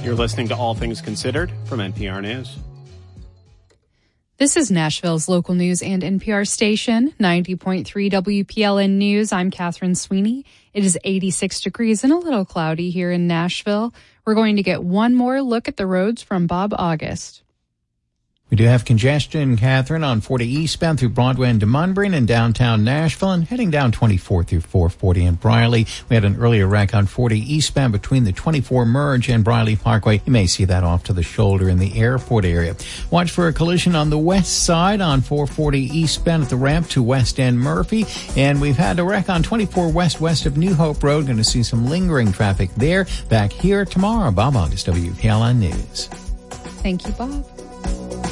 You're listening to All Things Considered from NPR News. This is Nashville's local news and NPR station, 90.3 WPLN News. I'm Catherine Sweeney. It is 86 degrees and a little cloudy here in Nashville. We're going to get one more look at the roads from Bob August. We do have congestion, Catherine, on 40 eastbound through Broadway and DeMunbrin in downtown Nashville, and heading down 24 through 440 in Briley. We had an earlier wreck on 40 eastbound between the 24 Merge and Briley Parkway. You may see that off to the shoulder in the airport area. Watch for a collision on the west side on 440 eastbound at the ramp to West End Murphy. And we've had a wreck on 24 west of New Hope Road. Going to see some lingering traffic there. Back here tomorrow, Bob August, WPLN News. Thank you, Bob.